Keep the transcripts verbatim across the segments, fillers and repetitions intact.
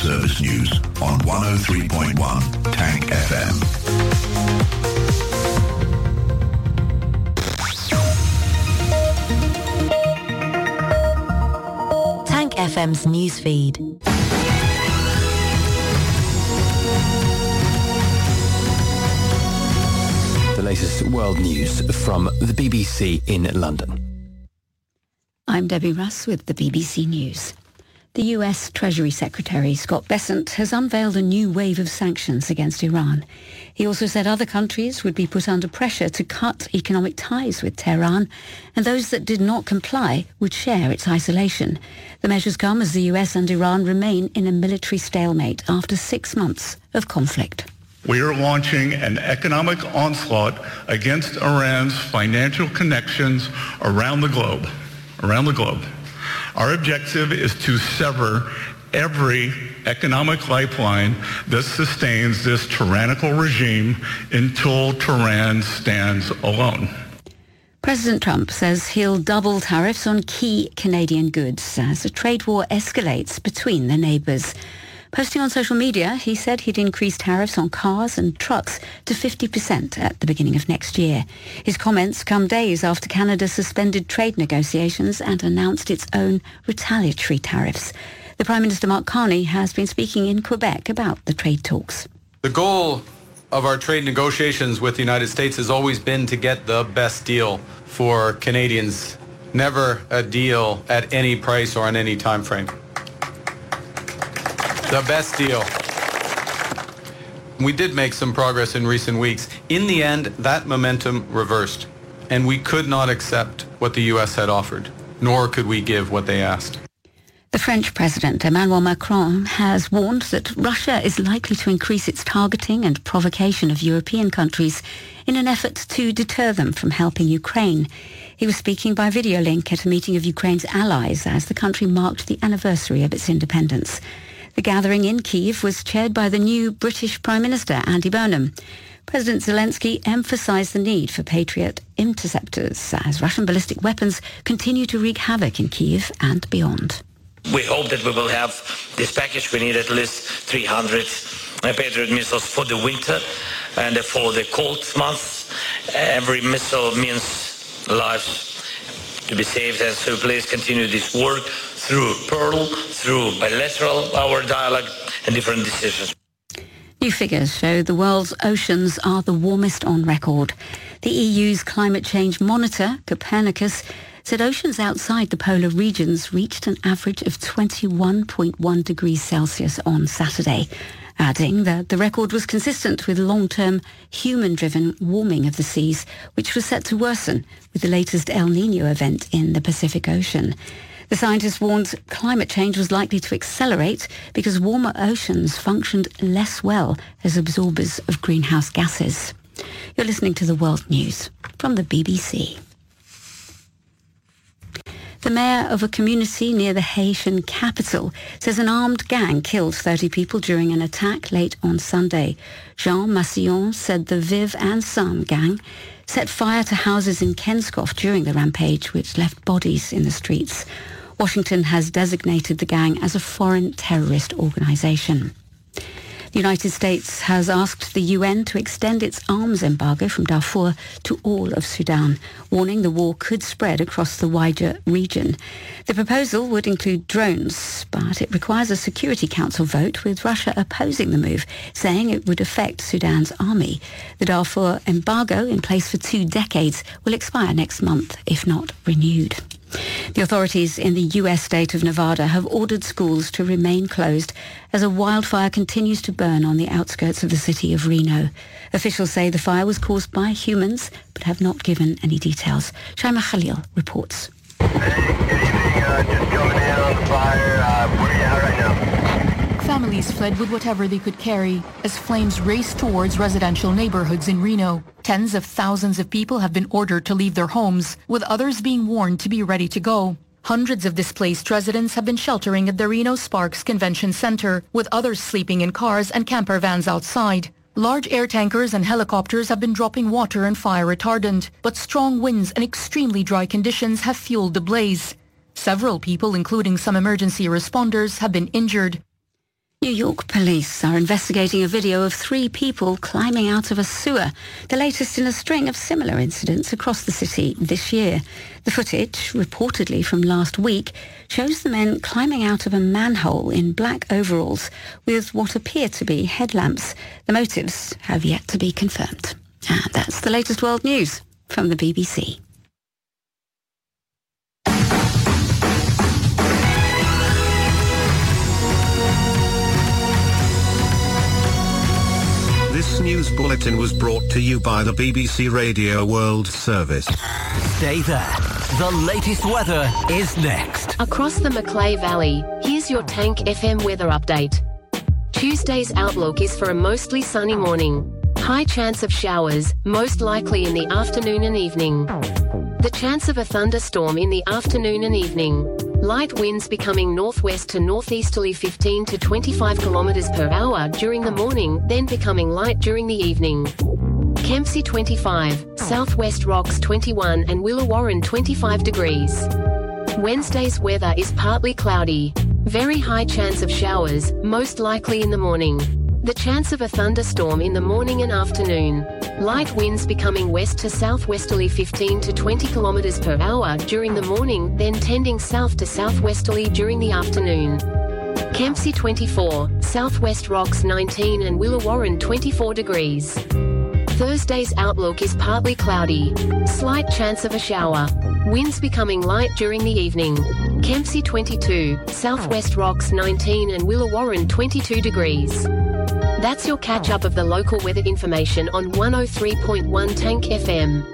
Service News on one oh three point one Tank F M. Tank F M's newsfeed. The latest world news from the B B C in London. I'm Debbie Russ with the B B C News. The U S Treasury Secretary Scott Bessent has unveiled a new wave of sanctions against Iran. He also said other countries would be put under pressure to cut economic ties with Tehran, and those that did not comply would share its isolation. The measures come as the U S and Iran remain in a military stalemate after six months of conflict. We are launching an economic onslaught against Iran's financial connections around the globe. Around the globe. Our objective is to sever every economic lifeline that sustains this tyrannical regime until Tehran stands alone. President Trump says he'll double tariffs on key Canadian goods as the trade war escalates between the neighbours. Posting on social media, he said he'd increase tariffs on cars and trucks to fifty percent at the beginning of next year. His comments come days after Canada suspended trade negotiations and announced its own retaliatory tariffs. The Prime Minister Mark Carney has been speaking in Quebec about the trade talks. The goal of our trade negotiations with the United States has always been to get the best deal for Canadians, never a deal at any price or on any time frame. The best deal. We did make some progress in recent weeks. In the end, that momentum reversed, and we could not accept what the U S had offered, nor could we give what they asked. The French President Emmanuel Macron has warned that Russia is likely to increase its targeting and provocation of European countries in an effort to deter them from helping Ukraine. He was speaking by video link at a meeting of Ukraine's allies as the country marked the anniversary of its independence. The gathering in Kyiv was chaired by the new British Prime Minister, Andy Burnham. President Zelensky emphasised the need for Patriot interceptors as Russian ballistic weapons continue to wreak havoc in Kyiv and beyond. We hope that we will have this package. We need at least three hundred Patriot missiles for the winter and for the cold months. Every missile means lives to be saved, and so please continue this work through Pearl, through bilateral, our dialogue, and different decisions. New figures show the world's oceans are the warmest on record. The E U's climate change monitor, Copernicus, said oceans outside the polar regions reached an average of twenty-one point one degrees Celsius on Saturday, adding that the record was consistent with long-term human-driven warming of the seas, which was set to worsen with the latest El Niño event in the Pacific Ocean. The scientists warned climate change was likely to accelerate because warmer oceans functioned less well as absorbers of greenhouse gases. You're listening to the World News from the B B C. The mayor of a community near the Haitian capital says an armed gang killed thirty people during an attack late on Sunday. Jean Massillon said the Viv and Sam gang set fire to houses in Kenscoff during the rampage, which left bodies in the streets. Washington has designated the gang as a foreign terrorist organization. The United States has asked the U N to extend its arms embargo from Darfur to all of Sudan, warning the war could spread across the wider region. The proposal would include drones, but it requires a Security Council vote, with Russia opposing the move, saying it would affect Sudan's army. The Darfur embargo, in place for two decades, will expire next month if not renewed. The authorities in the U S state of Nevada have ordered schools to remain closed as a wildfire continues to burn on the outskirts of the city of Reno. Officials say the fire was caused by humans, but have not given any details. Shaima Khalil reports. Hey, good evening. Uh, just coming in on the fire. Uh, where are you at right now? Families fled with whatever they could carry as flames raced towards residential neighborhoods in Reno. Tens of thousands of people have been ordered to leave their homes, with others being warned to be ready to go. Hundreds of displaced residents have been sheltering at the Reno Sparks Convention Center, with others sleeping in cars and camper vans outside. Large air tankers and helicopters have been dropping water and fire retardant, but strong winds and extremely dry conditions have fueled the blaze. Several people, including some emergency responders, have been injured. New York police are investigating a video of three people climbing out of a sewer, the latest in a string of similar incidents across the city this year. The footage, reportedly from last week, shows the men climbing out of a manhole in black overalls with what appear to be headlamps. The motives have yet to be confirmed. And that's the latest world news from the B B C. This news bulletin was brought to you by the B B C Radio World Service. Stay there. The latest weather is next. Across the Macleay Valley, here's your Tank F M weather update. Tuesday's outlook is for a mostly sunny morning. High chance of showers, most likely in the afternoon and evening. The chance of a thunderstorm in the afternoon and evening. Light winds becoming northwest to northeasterly fifteen to twenty-five kilometres per hour during the morning, then becoming light during the evening. Kempsey twenty-five, Southwest Rocks twenty-one and Willawarren twenty-five degrees. Wednesday's weather is partly cloudy. Very high chance of showers, most likely in the morning. The chance of a thunderstorm in the morning and afternoon. Light winds becoming west to southwesterly fifteen to twenty kilometres per hour during the morning, then tending south to southwesterly during the afternoon. Kempsey twenty-four, Southwest Rocks nineteen and Willawarren twenty-four degrees. Thursday's outlook is partly cloudy. Slight chance of a shower. Winds becoming light during the evening. Kempsey twenty-two, Southwest Rocks nineteen and Willawarren twenty-two degrees. That's your catch-up of the local weather information on one oh three point one Tank F M.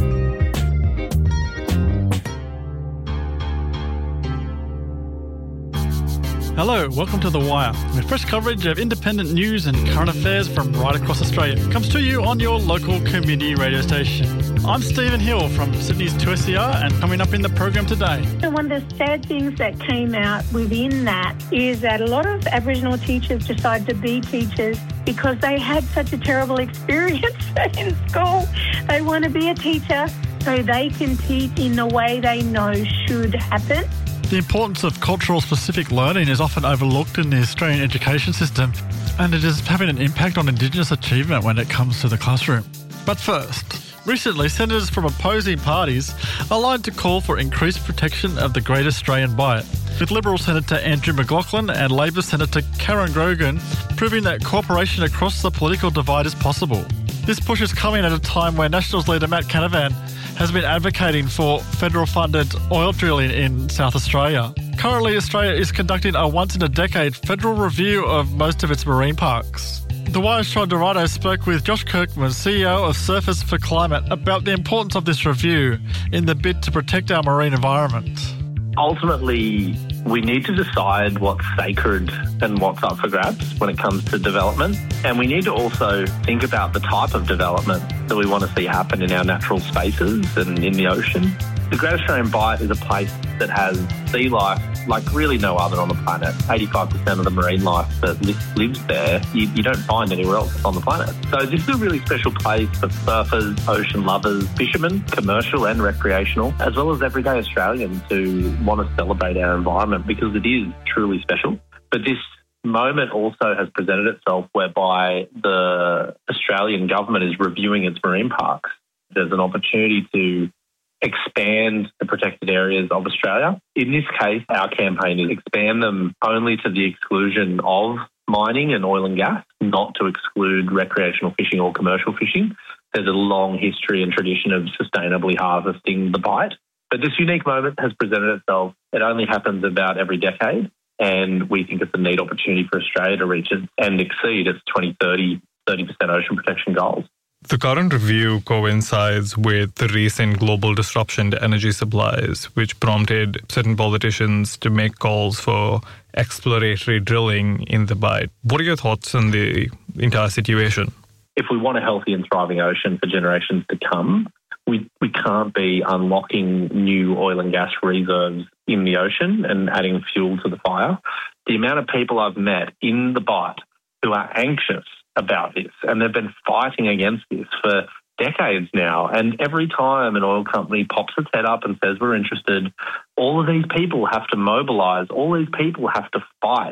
Hello, welcome to The Wire, with fresh coverage of independent news and current affairs from right across Australia. It comes to you on your local community radio station. I'm Stephen Hill from Sydney's two S E R, and coming up in the program today. One of the sad things that came out within that is that a lot of Aboriginal teachers decided to be teachers because they had such a terrible experience in school. They want to be a teacher so they can teach in the way they know should happen. The importance of cultural specific learning is often overlooked in the Australian education system, and it is having an impact on Indigenous achievement when it comes to the classroom. But first, recently senators from opposing parties aligned to call for increased protection of the Great Australian Bight, with Liberal Senator Andrew McLaughlin and Labor Senator Karen Grogan proving that cooperation across the political divide is possible. This push is coming at a time where Nationals leader Matt Canavan has been advocating for federal-funded oil drilling in South Australia. Currently, Australia is conducting a once-in-a-decade federal review of most of its marine parks. The Wire's Sean Dorado spoke with Josh Kirkman, C E O of Surface for Climate, about the importance of this review in the bid to protect our marine environment. Ultimately, we need to decide what's sacred and what's up for grabs when it comes to development. And we need to also think about the type of development that we want to see happen in our natural spaces and in the ocean. The Great Australian Bight is a place that has sea life like really no other on the planet. eighty-five percent of the marine life that lives there, you, you don't find anywhere else on the planet. So this is a really special place for surfers, ocean lovers, fishermen, commercial and recreational, as well as everyday Australians who want to celebrate our environment because it is truly special. But this moment also has presented itself whereby the Australian government is reviewing its marine parks. There's an opportunity to expand the protected areas of Australia. In this case, our campaign is expand them only to the exclusion of mining and oil and gas, not to exclude recreational fishing or commercial fishing. There's a long history and tradition of sustainably harvesting the Bight. But this unique moment has presented itself. It only happens about every decade, and we think it's a neat opportunity for Australia to reach it and exceed its twenty thirty thirty percent ocean protection goals. The current review coincides with the recent global disruption to energy supplies, which prompted certain politicians to make calls for exploratory drilling in the Bight. What are your thoughts on the entire situation? If we want a healthy and thriving ocean for generations to come, we, we can't be unlocking new oil and gas reserves in the ocean and adding fuel to the fire. The amount of people I've met in the Bight who are anxious about this, and they've been fighting against this for decades now, and every time an oil company pops its head up and says we're interested, all of these people have to mobilise, all these people have to fight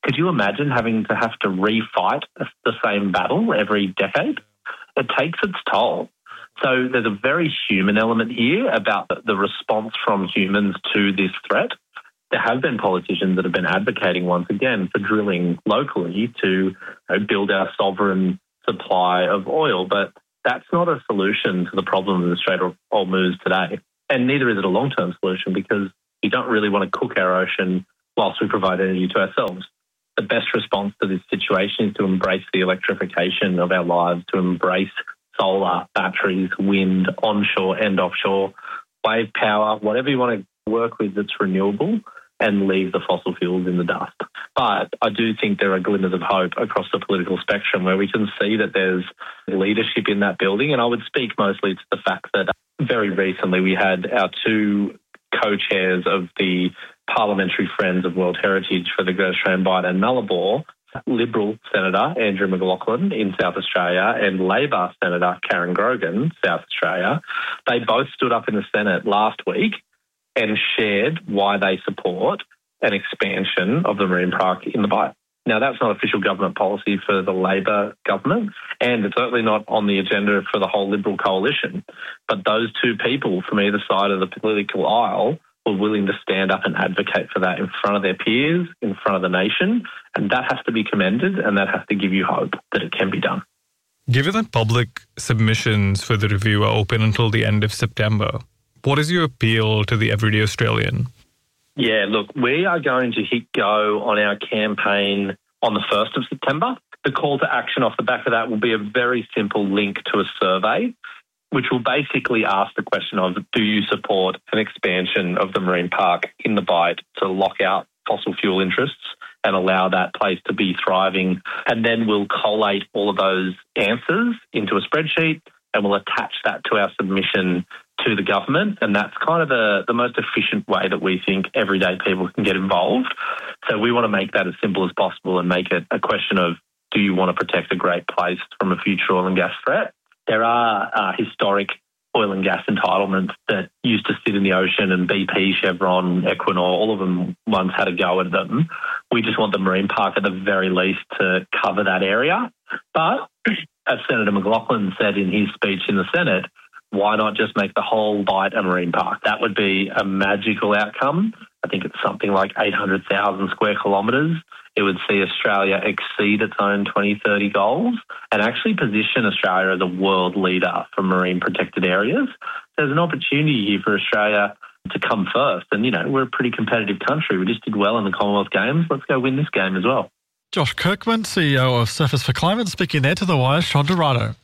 Could you imagine having to have to refight the same battle every decade? It takes its toll. So there's a very human element here about the, the response from humans to this threat. There have been politicians that have been advocating once again for drilling locally to you know, build our sovereign supply of oil, but that's not a solution to the problem of the Strait of Hormuz today. And neither is it a long-term solution because we don't really want to cook our ocean whilst we provide energy to ourselves. The best response to this situation is to embrace the electrification of our lives, to embrace solar, batteries, wind, onshore and offshore, wave power, whatever you want to work with that's renewable, and leave the fossil fuels in the dust. But I do think there are glimmers of hope across the political spectrum where we can see that there's leadership in that building. And I would speak mostly to the fact that very recently we had our two co-chairs of the Parliamentary Friends of World Heritage for the Great Australian Bight and Nullarbor, Liberal Senator Andrew McLaughlin in South Australia and Labor Senator Karen Grogan, South Australia. They both stood up in the Senate last week and shared why they support an expansion of the marine park in the Bight. Now, that's not official government policy for the Labor government, and it's certainly not on the agenda for the whole Liberal coalition. But those two people from either side of the political aisle were willing to stand up and advocate for that in front of their peers, in front of the nation, and that has to be commended, and that has to give you hope that it can be done. Given that public submissions for the review are open until the end of September, what is your appeal to the everyday Australian? Yeah, look, we are going to hit go on our campaign on the first of September. The call to action off the back of that will be a very simple link to a survey, which will basically ask the question of, do you support an expansion of the marine park in the Bight to lock out fossil fuel interests and allow that place to be thriving? And then we'll collate all of those answers into a spreadsheet and we'll attach that to our submission to the government. And that's kind of the, the most efficient way that we think everyday people can get involved. So we want to make that as simple as possible and make it a question of, do you want to protect a great place from a future oil and gas threat? There are uh, historic oil and gas entitlements that used to sit in the ocean, and B P, Chevron, Equinor, all of them once had a go at them. We just want the marine park at the very least to cover that area. But as Senator McLaughlin said in his speech in the Senate, why not just make the whole Bight a marine park? That would be a magical outcome. I think it's something like eight hundred thousand square kilometres. It would see Australia exceed its own twenty thirty goals and actually position Australia as a world leader for marine protected areas. There's an opportunity here for Australia to come first. And, you know, we're a pretty competitive country. We just did well in the Commonwealth Games. Let's go win this game as well. Josh Kirkman, C E O of Surface for Climate, speaking there to The Wire's Sean Dorado.